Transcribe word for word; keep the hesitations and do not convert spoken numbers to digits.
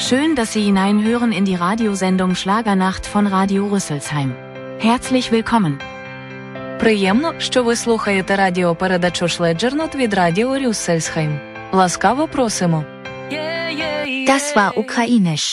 Schön, dass Sie hineinhören in die Radiosendung Schlagernacht von Radio Rüsselsheim. Herzlich willkommen. Приємно, що ви слухаєте радіопередачу «Шледжернот» від Радіо Рюссельсхайм. Ласкаво просимо. Das war ukrainisch.